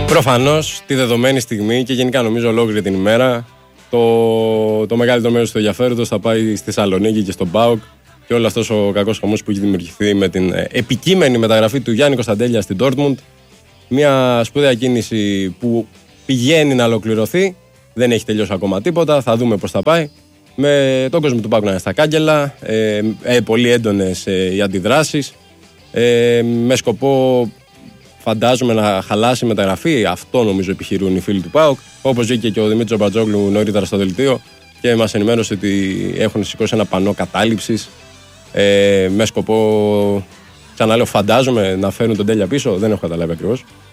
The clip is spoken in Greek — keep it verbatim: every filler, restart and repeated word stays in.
Προφανώς τη δεδομένη στιγμή και γενικά νομίζω ολόκληρη την ημέρα το, το μεγαλύτερο μέρος του ενδιαφέροντος θα πάει στη Θεσσαλονίκη και στον ΠΑΟΚ και όλο αυτός ο κακός χαμός που έχει δημιουργηθεί με την επικείμενη μεταγραφή του Γιάννη Κωνσταντέλια στην Ντόρτμουντ. Μια σπουδαία κίνηση που πηγαίνει να ολοκληρωθεί. Δεν έχει τελειώσει ακόμα τίποτα. Θα δούμε πώς θα πάει. Με τον κόσμο του ΠΑΟΚ να είναι στα κάγκελα. Ε, ε, πολύ έντονες ε, οι αντιδράσεις. Ε, με σκοπό, φαντάζομαι, να χαλάσει η μεταγραφή. Αυτό νομίζω επιχειρούν οι φίλοι του ΠΑΟΚ. Όπως βγήκε και ο Δημήτρης Μπατζόγλου νωρίτερα στο δελτίο και μας ενημέρωσε ότι έχουν σηκώσει ένα πανό κατάληψης. Ε, με σκοπό, ξαναλέω, φαντάζομαι να φέρουν τον Τέλια πίσω. Δεν έχω καταλάβει ακριβώς.